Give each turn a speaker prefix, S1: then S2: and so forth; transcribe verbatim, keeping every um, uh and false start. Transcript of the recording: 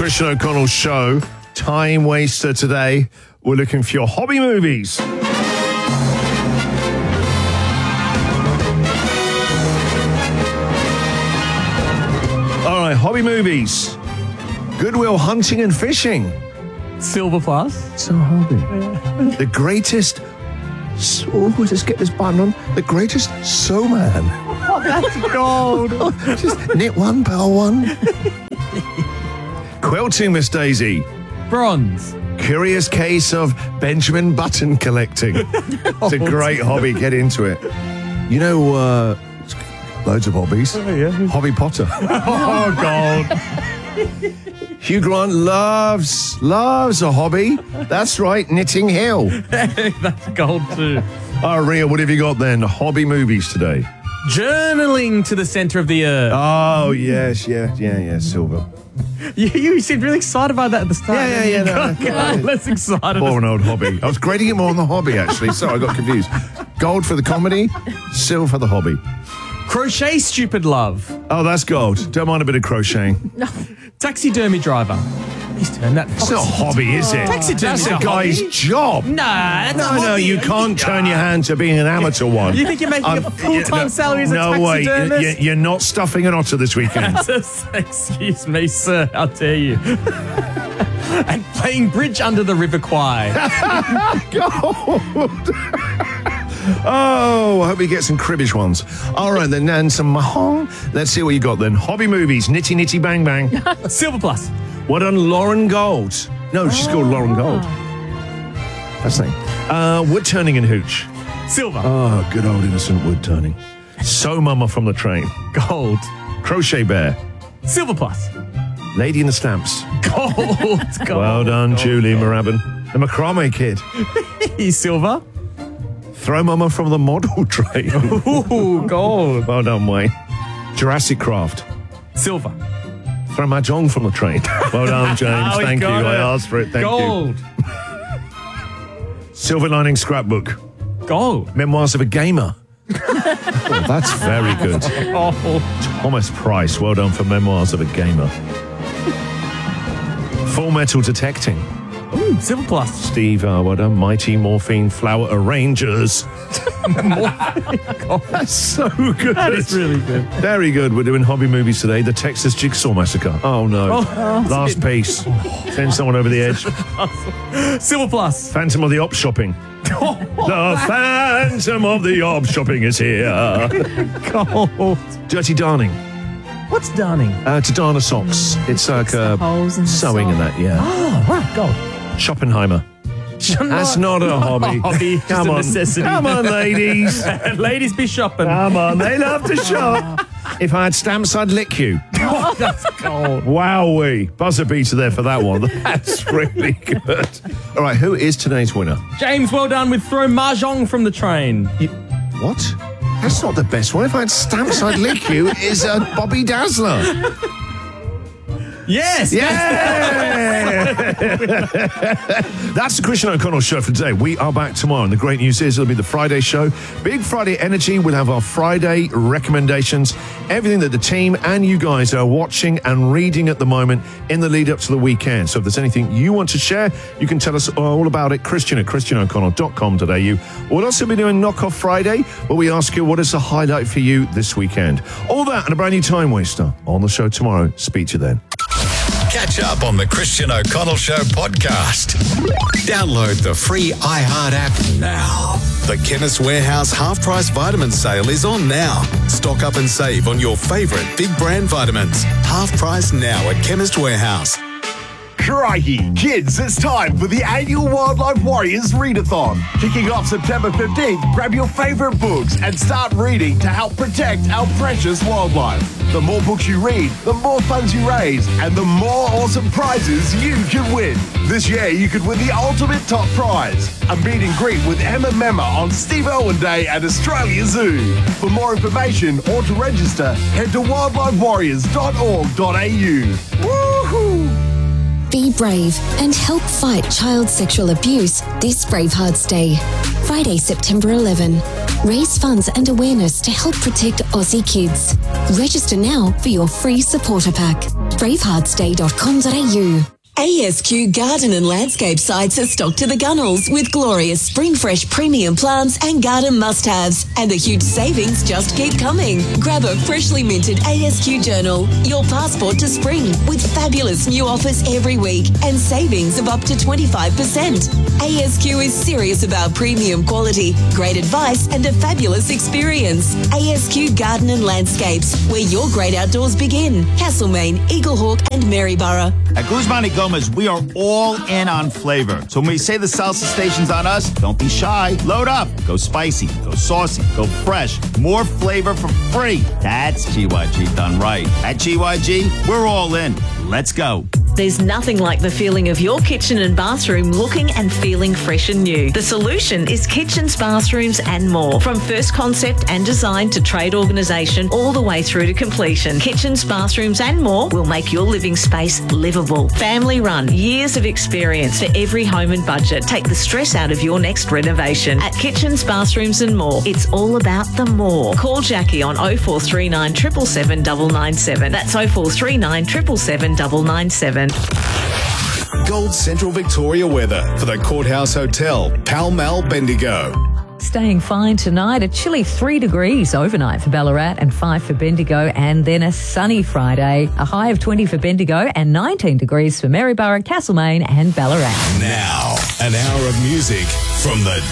S1: Christian O'Connell Show. Time waster today. We're looking for your hobby movies. All right, hobby movies. Goodwill Hunting and Fishing.
S2: Silver Plus.
S1: It's a hobby. The greatest... Oh, let's get this button on. The greatest sew man.
S2: Oh, that's gold.
S1: Just knit one, pearl one. Quilting, Miss Daisy.
S2: Bronze.
S1: Curious case of Benjamin Button collecting. It's a great hobby. Get into it. You know, uh, loads of hobbies.
S2: Oh, yeah.
S1: Hobby Potter.
S2: Oh, gold.
S1: Hugh Grant loves, loves a hobby. That's right, Knitting Hill.
S2: That's gold too.
S1: Oh, Rhea, what have you got then? Hobby movies today.
S2: Journaling to the centre of the earth.
S1: Oh, yes, yeah, yeah, yeah, Silver.
S2: You, you seemed really excited about that at the start.
S1: Yeah, yeah, yeah. No,
S2: God,
S1: no.
S2: less excited.
S1: Boring old hobby. I was grading it more on the hobby, actually. Sorry, I got confused. Gold for the comedy, silver for the hobby.
S2: Crochet Stupid Love.
S1: Oh, that's gold. Don't mind a bit of crocheting.
S2: No. Taxidermy driver. He's turned that.
S1: It's not a hobby, is it?
S2: Taxidermy.
S1: That's a guy's job.
S2: Nah, that's
S1: No,
S2: a hobby.
S1: no, you can't turn your hand to being an amateur one.
S2: You think you're making
S1: Um,
S2: a full-time
S1: yeah, no,
S2: salary as a
S1: No way.
S2: taxidermist?
S1: You- You're not stuffing an otter this weekend.
S2: Excuse me, sir. How dare you? And playing bridge under the River Kwai.
S1: Oh, I hope you get some cribbage ones. All right, then, and some mahong. Let's see what you got then. Hobby movies, nitty nitty bang bang.
S2: Silver Plus.
S1: What on Lauren Gold? No, she's called Lauren Gold. That's the name. Uh, wood turning and hooch.
S2: Silver.
S1: Oh, good old innocent wood turning. So Mama from the Train.
S2: Gold.
S1: Crochet Bear.
S2: Silver Plus.
S1: Lady in the Stamps.
S2: Gold. Gold.
S1: Well done,
S2: Gold.
S1: Julie Marabin. The Macrame Kid.
S2: He's silver.
S1: Throw Mama from the Model Train.
S2: Ooh, gold.
S1: Well done, Wayne. Jurassic Craft.
S2: Silver.
S1: Throw Mahjong from the train. Well done, James.
S2: Oh, he
S1: Thank you.
S2: got
S1: I
S2: it.
S1: asked for it. Thank
S2: Gold.
S1: you. Silver Lining Scrapbook.
S2: Gold.
S1: Memoirs of a Gamer. Oh, that's very good.
S2: Oh.
S1: Thomas Price. Well done for Memoirs of a Gamer. Full Metal Detecting.
S2: Ooh, Silver Plus.
S1: Steve, uh, well done. Mighty Morphine Flower Arrangers. That's so good.
S2: That is really good.
S1: Very good. We're doing hobby movies today. The Texas Jigsaw Massacre. Oh, no.
S2: Oh,
S1: Last piece. Send someone over the edge.
S2: Silver Plus.
S1: Phantom of the Op Shopping. The Phantom of the Op Shopping is here.
S2: Gold.
S1: Dirty Darning.
S2: What's Darning?
S1: Uh, to darn a socks. It's like uh,
S3: holes in the
S1: sewing and
S3: sock.
S1: that, yeah.
S2: Oh, right. Gold.
S1: Schoppenheimer. That's not a hobby.
S2: hobby. Just
S1: Come
S2: a
S1: on.
S2: necessity.
S1: Come on, ladies.
S2: Ladies be shopping.
S1: Come on, they love to shop. If I had stamps, I'd lick you.
S2: Oh, that's gold.
S1: Wowee. Buzzer beater there for that one. That's really good. All right, who is today's winner?
S2: James, well done with throw Mahjong from the train.
S1: You, what? That's not the best one. If I had stamps, I'd lick you is uh, Bobby Dazzler.
S2: Yes.
S1: Yeah! That's the Christian O'Connell Show for today. We are back tomorrow, and the great news is it'll be the Friday show. Big Friday energy. We'll have our Friday recommendations, everything that the team and you guys are watching and reading at the moment in the lead up to the weekend. So if there's anything you want to share, you can tell us all about it. Christian at christian o'connell dot com dot a u. We'll also be doing Knock Off Friday, where we ask you what is the highlight for you this weekend. All that and a brand new time waster on the show tomorrow. Speak to you then.
S4: Catch up on the Christian O'Connell Show podcast. Download the free iHeart app now. The Chemist Warehouse half-price vitamin sale is on now. Stock up and save on your favourite big brand vitamins. Half price now at Chemist Warehouse.
S5: Crikey, kids, it's time for the annual Wildlife Warriors Readathon. Kicking off September fifteenth, grab your favourite books and start reading to help protect our precious wildlife. The more books you read, the more funds you raise, and the more awesome prizes you can win. This year, you could win the ultimate top prize, a meet and greet with Emma Memma on Steve Irwin Day at Australia Zoo. For more information or to register, head to wildlife warriors dot org dot a u. Woohoo!
S6: Be brave and help fight child sexual abuse this Bravehearts Day. Friday, September eleventh. Raise funds and awareness to help protect Aussie kids. Register now for your free supporter pack. bravehearts day dot com dot a u.
S3: A S Q Garden and Landscape sites are stocked to the gunnels with glorious spring fresh premium plants and garden must-haves. And the huge savings just keep coming. Grab a freshly minted A S Q journal, your passport to spring, with fabulous new offers every week and savings of up to twenty-five percent. A S Q is serious about premium quality, great advice and a fabulous experience. A S Q Garden and Landscapes, where your great outdoors begin. Castlemaine, Eaglehawk and Maryborough.
S7: At Guzman y Gomez, we are all in on flavor. So when we say the salsa station's on us, don't be shy. Load up. Go spicy, go saucy, go fresh. More flavor for free. That's G Y G done right. At G Y G, we're all in. Let's go.
S8: There's nothing like the feeling of your kitchen and bathroom looking and feeling fresh and new. The solution is kitchens, bathrooms and more. From first concept and design to trade organisation all the way through to completion. Kitchens, bathrooms and more will make your living space livable. Family run, years of experience for every home and budget. Take the stress out of your next renovation. At Kitchens, Bathrooms and More, it's all about the more. Call Jackie on oh four three nine, seven seven seven, nine nine seven. That's oh four three nine, seven seven seven, nine nine seven.
S4: Gold Central Victoria weather for the Courthouse Hotel, Pall Mall, Bendigo.
S9: Staying fine tonight, a chilly three degrees overnight for Ballarat and five for Bendigo, and then a sunny Friday, a high of twenty for Bendigo and nineteen degrees for Maryborough, Castlemaine and Ballarat.
S4: Now, an hour of music from the